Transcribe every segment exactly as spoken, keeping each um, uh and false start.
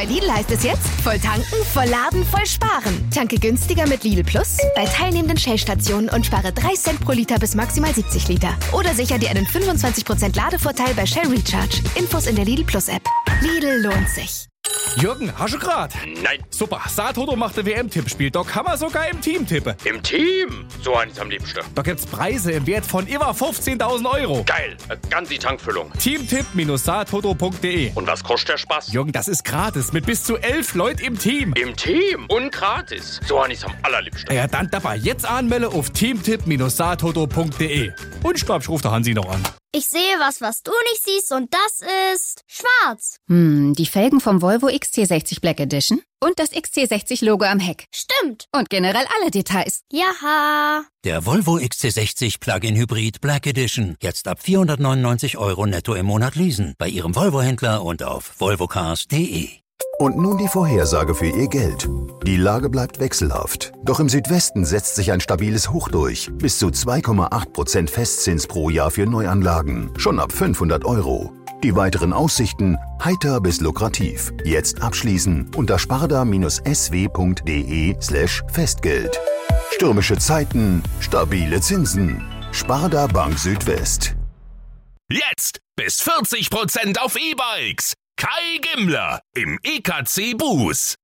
Bei Lidl heißt es jetzt, voll tanken, voll laden, voll sparen. Tanke günstiger mit Lidl Plus bei teilnehmenden Shell-Stationen und spare drei Cent pro Liter bis maximal siebzig Liter. Oder sicher dir einen fünfundzwanzig Prozent Ladevorteil bei Shell Recharge. Infos in der Lidl Plus App. Lidl lohnt sich. Jürgen, hast du grad? Nein. Super, Saathoto macht ein W M-Tippspiel. Da kann man sogar im Team tippen. Im Team? So eins am liebsten. Da gibt's Preise im Wert von über fünfzehntausend Euro. Geil, eine ganze Tankfüllung. Teamtipp Saathoto punkt de. Und was kostet der Spaß? Jürgen, das ist gratis mit bis zu elf Leuten im Team. Im Team? Und gratis. So eins am allerliebsten. Ja, dann dabei jetzt anmelde auf teamtipp Saathoto punkt de. Und ich glaub, ich ruf der Hansi noch an. Ich sehe was, was du nicht siehst, und das ist schwarz. Hm, die Felgen vom Volvo X C sechzig Black Edition und das X C sechzig Logo am Heck. Stimmt. Und generell alle Details. Jaha. Der Volvo X C sechzig Plug-in Hybrid Black Edition. Jetzt ab vierhundertneunundneunzig Euro netto im Monat leasen. Bei Ihrem Volvo-Händler und auf volvocars punkt de. Und nun die Vorhersage für Ihr Geld. Die Lage bleibt wechselhaft. Doch im Südwesten setzt sich ein stabiles Hoch durch. Bis zu zwei Komma acht Prozent Festzins pro Jahr für Neuanlagen. Schon ab fünfhundert Euro. Die weiteren Aussichten heiter bis lukrativ. Jetzt abschließen unter sparda-sw punkt de slash Festgeld. Stürmische Zeiten, stabile Zinsen. Sparda Bank Südwest. Jetzt bis vierzig Prozent auf E-Bikes. Kai Gimmler im E K C Bus.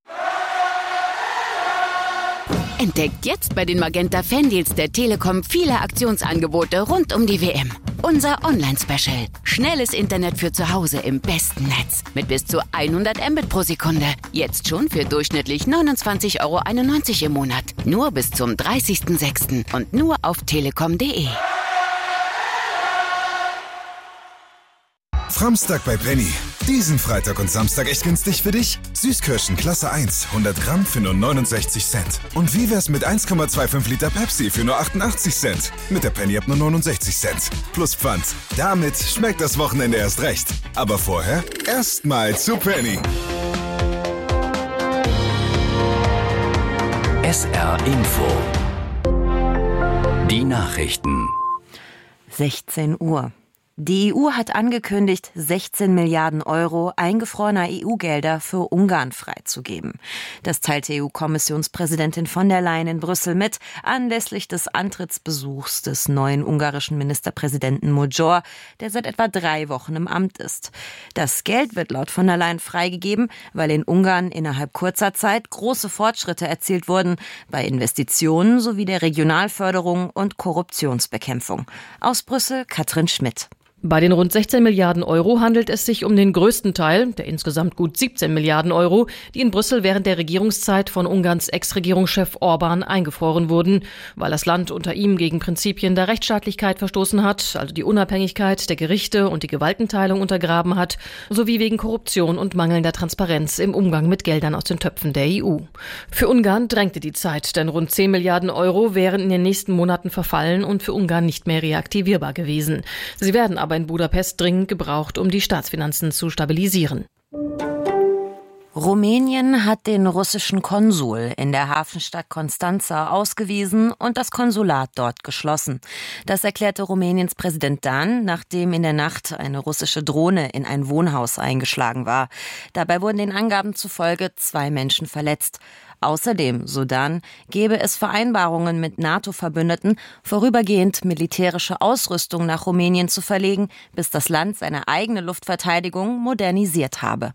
Entdeckt jetzt bei den Magenta Fandeals der Telekom viele Aktionsangebote rund um die W M. Unser Online-Special. Schnelles Internet für zu Hause im besten Netz. Mit bis zu hundert Mbit pro Sekunde. Jetzt schon für durchschnittlich neunundzwanzig Euro einundneunzig im Monat. Nur bis zum dreißigsten sechsten und nur auf telekom punkt de. Framstag bei Penny. Diesen Freitag und Samstag echt günstig für dich? Süßkirschen Klasse eins, hundert Gramm für nur neunundsechzig Cent. Und wie wär's mit eins Komma fünfundzwanzig Liter Pepsi für nur achtundachtzig Cent? Mit der Penny ab nur neunundsechzig Cent. Plus Pfand. Damit schmeckt das Wochenende erst recht. Aber vorher erstmal zu Penny. S R Info. Die Nachrichten. sechzehn Uhr. Die E U hat angekündigt, sechzehn Milliarden Euro eingefrorener E U-Gelder für Ungarn freizugeben. Das teilte E U-Kommissionspräsidentin von der Leyen in Brüssel mit, anlässlich des Antrittsbesuchs des neuen ungarischen Ministerpräsidenten Magyar, der seit etwa drei Wochen im Amt ist. Das Geld wird laut von der Leyen freigegeben, weil in Ungarn innerhalb kurzer Zeit große Fortschritte erzielt wurden bei Investitionen sowie der Regionalförderung und Korruptionsbekämpfung. Aus Brüssel Katrin Schmidt. Bei den rund sechzehn Milliarden Euro handelt es sich um den größten Teil, der insgesamt gut siebzehn Milliarden Euro, die in Brüssel während der Regierungszeit von Ungarns Ex-Regierungschef Orbán eingefroren wurden, weil das Land unter ihm gegen Prinzipien der Rechtsstaatlichkeit verstoßen hat, also die Unabhängigkeit der Gerichte und die Gewaltenteilung untergraben hat, sowie wegen Korruption und mangelnder Transparenz im Umgang mit Geldern aus den Töpfen der E U. Für Ungarn drängte die Zeit, denn rund zehn Milliarden Euro wären in den nächsten Monaten verfallen und für Ungarn nicht mehr reaktivierbar gewesen. Sie werden aber aber in Budapest dringend gebraucht, um die Staatsfinanzen zu stabilisieren. Rumänien hat den russischen Konsul in der Hafenstadt Constanța ausgewiesen und das Konsulat dort geschlossen. Das erklärte Rumäniens Präsident Dan, nachdem in der Nacht eine russische Drohne in ein Wohnhaus eingeschlagen war. Dabei wurden den Angaben zufolge zwei Menschen verletzt. Außerdem, so Dan, gebe es Vereinbarungen mit NATO-Verbündeten, vorübergehend militärische Ausrüstung nach Rumänien zu verlegen, bis das Land seine eigene Luftverteidigung modernisiert habe.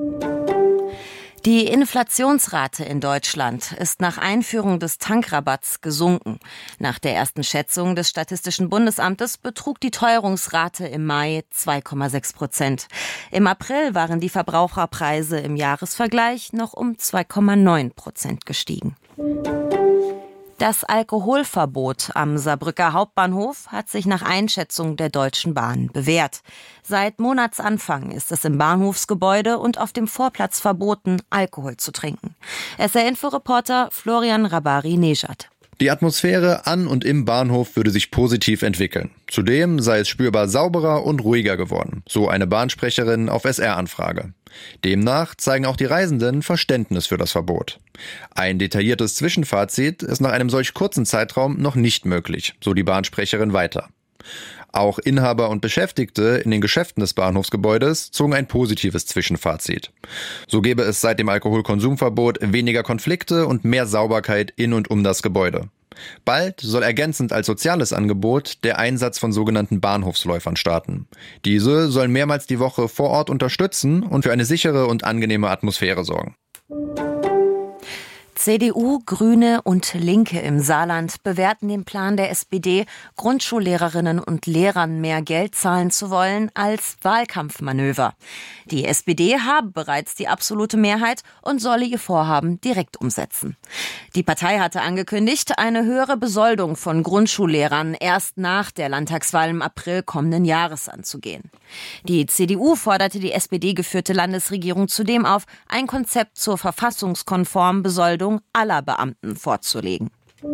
Die Inflationsrate in Deutschland ist nach Einführung des Tankrabatts gesunken. Nach der ersten Schätzung des Statistischen Bundesamtes betrug die Teuerungsrate im Mai zwei Komma sechs Prozent. Im April waren die Verbraucherpreise im Jahresvergleich noch um zwei Komma neun Prozent gestiegen. Das Alkoholverbot am Saarbrücker Hauptbahnhof hat sich nach Einschätzung der Deutschen Bahn bewährt. Seit Monatsanfang ist es im Bahnhofsgebäude und auf dem Vorplatz verboten, Alkohol zu trinken. S R-Info-Reporter Florian Rabari-Nejad. Die Atmosphäre an und im Bahnhof würde sich positiv entwickeln. Zudem sei es spürbar sauberer und ruhiger geworden, so eine Bahnsprecherin auf S R-Anfrage. Demnach zeigen auch die Reisenden Verständnis für das Verbot. Ein detailliertes Zwischenfazit ist nach einem solch kurzen Zeitraum noch nicht möglich, so die Bahnsprecherin weiter. Auch Inhaber und Beschäftigte in den Geschäften des Bahnhofsgebäudes zogen ein positives Zwischenfazit. So gäbe es seit dem Alkoholkonsumverbot weniger Konflikte und mehr Sauberkeit in und um das Gebäude. Bald soll ergänzend als soziales Angebot der Einsatz von sogenannten Bahnhofsläufern starten. Diese sollen mehrmals die Woche vor Ort unterstützen und für eine sichere und angenehme Atmosphäre sorgen. C D U, Grüne und Linke im Saarland bewerten den Plan der S P D, Grundschullehrerinnen und Lehrern mehr Geld zahlen zu wollen, als Wahlkampfmanöver. Die S P D habe bereits die absolute Mehrheit und solle ihr Vorhaben direkt umsetzen. Die Partei hatte angekündigt, eine höhere Besoldung von Grundschullehrern erst nach der Landtagswahl im April kommenden Jahres anzugehen. Die C D U forderte die S P D-geführte Landesregierung zudem auf, ein Konzept zur verfassungskonformen Besoldung aller Beamten vorzulegen.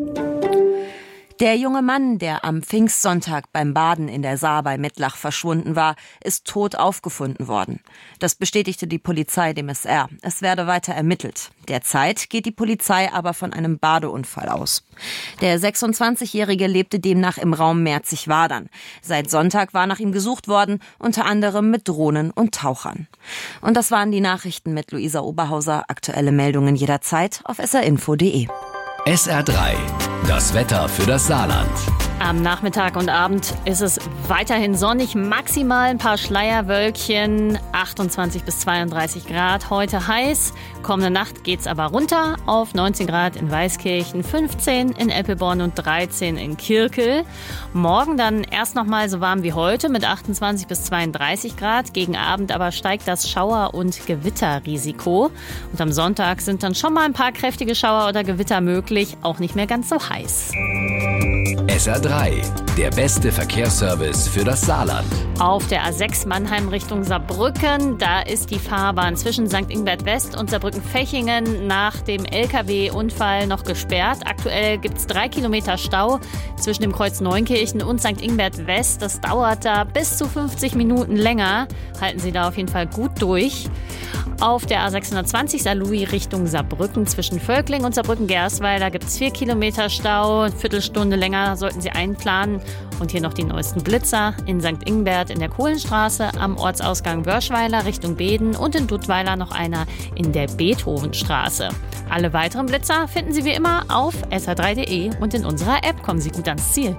Der junge Mann, der am Pfingstsonntag beim Baden in der Saar bei Mettlach verschwunden war, ist tot aufgefunden worden. Das bestätigte die Polizei dem S R. Es werde weiter ermittelt. Derzeit geht die Polizei aber von einem Badeunfall aus. Der sechsundzwanzigjährige lebte demnach im Raum Merzig-Wadern. Seit Sonntag war nach ihm gesucht worden, unter anderem mit Drohnen und Tauchern. Und das waren die Nachrichten mit Luisa Oberhauser. Aktuelle Meldungen jederzeit auf s r info punkt d e. S R drei, das Wetter für das Saarland. Am Nachmittag und Abend ist es weiterhin sonnig, maximal ein paar Schleierwölkchen, achtundzwanzig bis zweiunddreißig Grad, heute heiß. Kommende Nacht geht's aber runter auf neunzehn Grad in Weißkirchen, fünfzehn in Eppelborn und dreizehn in Kirkel. Morgen dann erst noch mal so warm wie heute mit achtundzwanzig bis zweiunddreißig Grad. Gegen Abend aber steigt das Schauer- und Gewitterrisiko. Und am Sonntag sind dann schon mal ein paar kräftige Schauer oder Gewitter möglich, auch nicht mehr ganz so heiß. S R drei, der beste Verkehrsservice für das Saarland. Auf der A sechs Mannheim Richtung Saarbrücken, da ist die Fahrbahn zwischen Sankt Ingbert West und Saarbrücken-Fechingen nach dem L K W-Unfall noch gesperrt. Aktuell gibt es drei Kilometer Stau zwischen dem Kreuz Neunkirchen und Sankt Ingbert West. Das dauert da bis zu fünfzig Minuten länger. Halten Sie da auf jeden Fall gut durch. Auf der A sechshundertzwanzig Saarlouis Richtung Saarbrücken zwischen Völkling und Saarbrücken-Gersweiler gibt es vier Kilometer Stau. Eine Viertelstunde länger sollten Sie einplanen. Und hier noch die neuesten Blitzer in Sankt Ingbert in der Kohlenstraße, am Ortsausgang Wörschweiler Richtung Beden und in Duttweiler noch einer in der Beethovenstraße. Alle weiteren Blitzer finden Sie wie immer auf s r drei punkt d e und in unserer App. Kommen Sie gut ans Ziel.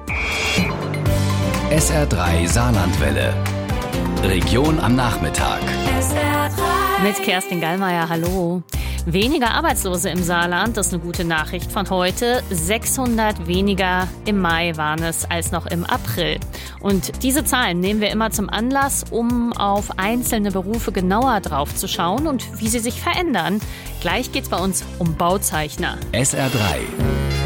S R drei Saarlandwelle. Region am Nachmittag. Mit Kerstin Gallmeier, hallo. Weniger Arbeitslose im Saarland, das ist eine gute Nachricht von heute. sechshundert weniger im Mai waren es als noch im April. Und diese Zahlen nehmen wir immer zum Anlass, um auf einzelne Berufe genauer drauf zu schauen und wie sie sich verändern. Gleich geht's bei uns um Bauzeichner. S R drei.